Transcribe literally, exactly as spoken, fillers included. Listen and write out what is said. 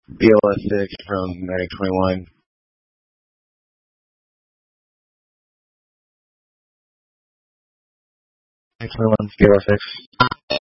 B L S six from Medic twenty-one. Medic twenty-one, B L S six.